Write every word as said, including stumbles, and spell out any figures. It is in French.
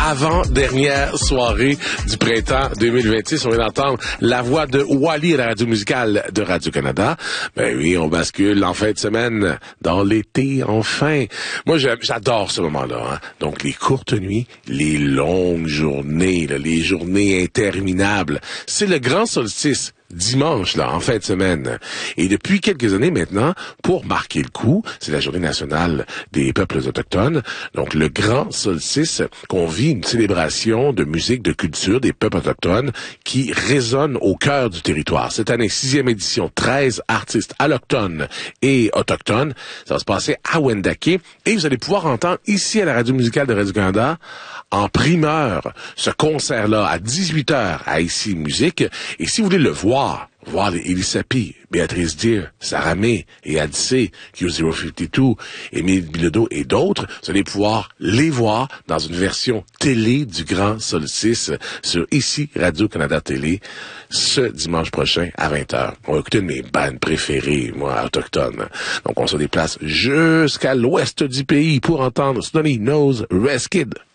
avant-dernière soirée du printemps deux mille vingt-six. On vient d'entendre la voix de Wally à la radio musicale de Radio-Canada. Ben oui, on bascule en fin de semaine dans l'été, enfin. Moi, j'adore ce moment-là. Hein. Donc, les courtes nuits, les longues journées, là, les journées interminables. C'est le grand solstice. Dimanche, là, en fin de semaine. Et depuis quelques années maintenant, pour marquer le coup, c'est la journée nationale des peuples autochtones. Donc, le grand solstice, qu'on vit une célébration de musique, de culture des peuples autochtones qui résonne au cœur du territoire. Cette année, sixième édition, treize artistes allochtones et autochtones. Ça va se passer à Wendake. Et vous allez pouvoir entendre ici à la radio musicale de Radio-Canada, en primeur, ce concert-là à dix-huit heures à Ici Musique. Et si vous voulez le voir, voir les Elisapi, Béatrice Deer, Sarah May et Adissé, Q zéro cinquante-deux, Émile Bilodeau et d'autres, vous allez pouvoir les voir dans une version télé du Grand Solstice sur Ici Radio-Canada Télé ce dimanche prochain à vingt heures. On va écouter une de mes bandes préférées, moi, autochtones. Donc on se déplace jusqu'à l'ouest du pays pour entendre Snowy Nose Reskid.